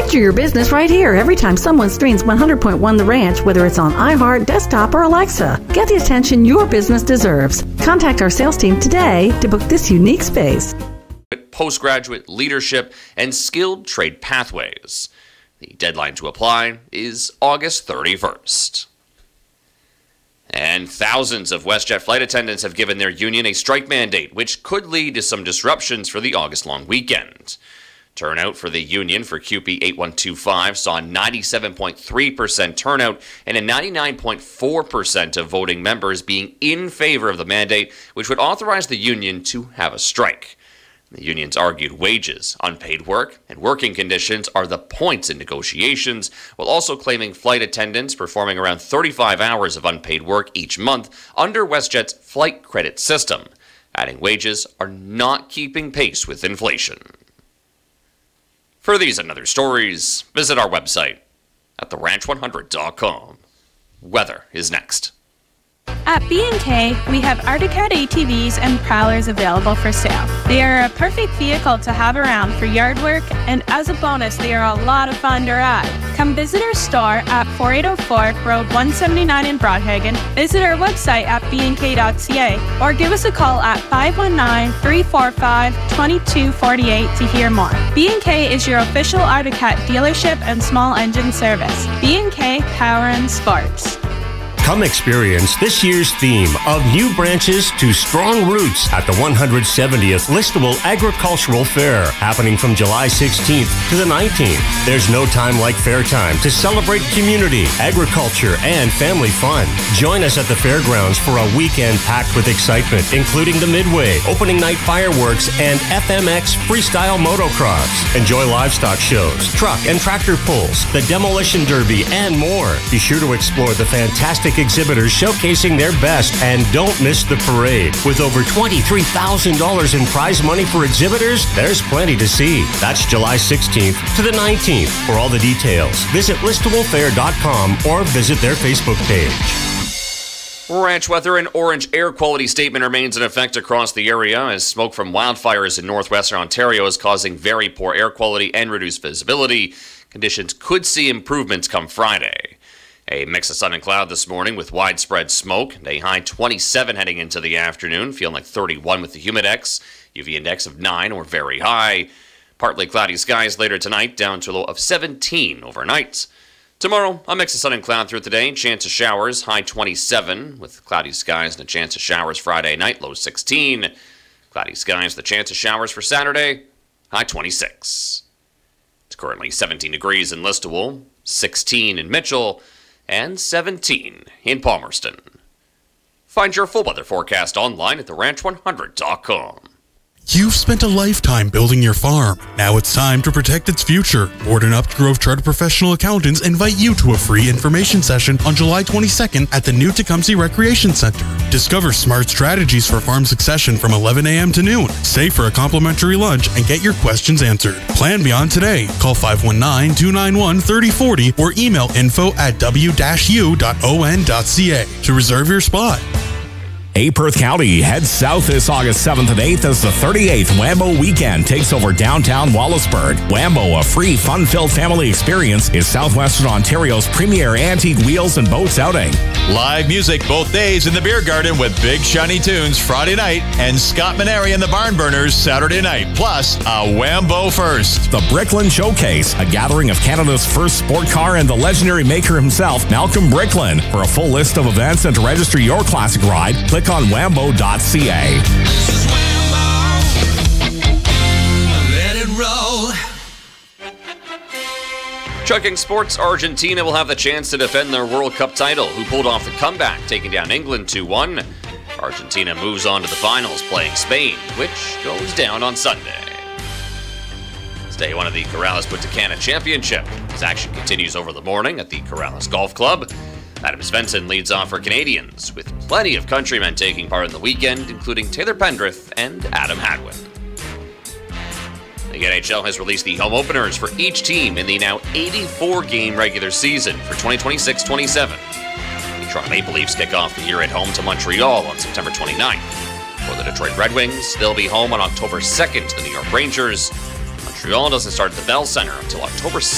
Feature your business right here every time someone streams 100.1 The Ranch, whether it's on iHeart, desktop, or Alexa. Get the attention your business deserves. Contact our sales team today to book this unique space. Postgraduate leadership and skilled trade pathways. The deadline to apply is August 31st. And thousands of WestJet flight attendants have given their union a strike mandate, which could lead to some disruptions for the August long weekend. Turnout for the union for QP 8125 saw 97.3% turnout and a 99.4% of voting members being in favor of the mandate, which would authorize the union to have a strike. The unions argued wages, unpaid work, and working conditions are the points in negotiations, while also claiming flight attendants performing around 35 hours of unpaid work each month under WestJet's flight credit system, adding wages are not keeping pace with inflation. For these and other stories, visit our website at theranch100.com. Weather is next. At B&K, we have Arctic Cat ATVs and Prowlers available for sale. They are a perfect vehicle to have around for yard work, and as a bonus, they are a lot of fun to ride. Come visit our store at 4804 Road 179 in Broadhaven, visit our website at bnk.ca, or give us a call at 519-345-2248 to hear more. B&K is your official Arctic Cat dealership and small engine service. B&K Power and Sports. Come experience this year's theme of New Branches to Strong Roots at the 170th Listowel Agricultural Fair, happening from July 16th to the 19th. There's no time like fair time to celebrate community, agriculture, and family fun. Join us at the fairgrounds for a weekend packed with excitement, including the Midway, opening night fireworks, and FMX freestyle motocross. Enjoy livestock shows, truck and tractor pulls, the demolition derby, and more. Be sure to explore the fantastic exhibitors showcasing their best, and don't miss the parade. With over $23,000 in prize money for exhibitors, there's plenty to see. That's July 16th to the 19th. For all the details, visit listowelfair.com or visit their Facebook page. Ranch weather. An orange air quality statement remains in effect across the area as smoke from wildfires in northwestern Ontario is causing very poor air quality and reduced visibility. Conditions could see improvements come Friday. A mix of sun and cloud this morning with widespread smoke and a high 27 heading into the afternoon, feeling like 31 with the humidex, UV index of 9 or very high. Partly cloudy skies later tonight, down to a low of 17 overnight. Tomorrow, a mix of sun and cloud throughout the day, chance of showers, high 27 with cloudy skies and a chance of showers Friday night, low 16. Cloudy skies, the chance of showers for Saturday, high 26. It's currently 17 degrees in Listowel, 16 in Mitchell, and 17 in Palmerston. Find your full weather forecast online at theranch100.com. You've spent a lifetime building your farm. Now it's time to protect its future. Borden Upgrove Chartered Professional Accountants invite you to a free information session on July 22nd at the new Tecumseh Recreation Center. Discover smart strategies for farm succession from 11 a.m. to noon. Stay for a complimentary lunch and get your questions answered. Plan beyond today. Call 519-291-3040 or email info@w-u.on.ca to reserve your spot. Perth County heads south this August 7th and 8th as the 38th Wambo Weekend takes over downtown Wallaceburg. Wambo, a free, fun-filled family experience, is southwestern Ontario's premier antique wheels and boats outing. Live music both days in the Beer Garden with Big Shiny Tunes Friday night and Scott Maneri and the Barnburners Saturday night, plus a Wambo First. The Bricklin Showcase, a gathering of Canada's first sport car and the legendary maker himself, Malcolm Bricklin. For a full list of events and to register your classic ride, click on wambo.ca. This is Wambo. Let it roll. Chugging sports, Argentina will have the chance to defend their World Cup title, who pulled off the comeback, taking down England 2-1. Argentina moves on to the finals, playing Spain, which goes down on Sunday. It's day one of the Corrales Punta Cana Championship. As action continues over the morning at the Corrales Golf Club. Adam Svensson leads off for Canadians, with plenty of countrymen taking part in the weekend, including Taylor Pendrith and Adam Hadwin. The NHL has released the home openers for each team in the now 84-game regular season for 2026-27. The Toronto Maple Leafs kick off the year at home to Montreal on September 29th. For the Detroit Red Wings, they'll be home on October 2nd to the New York Rangers. Montreal doesn't start at the Bell Center until October 6th.